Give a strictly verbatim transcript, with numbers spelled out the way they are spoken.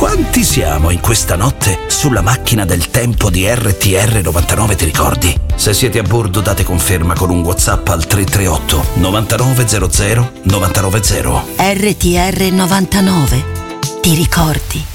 Quanti siamo in questa notte sulla macchina del tempo di R T R novantanove, ti ricordi? Se siete a bordo date conferma con un WhatsApp al tre tre otto novantanove zero zero novantanove zero. R T R novantanove, ti ricordi?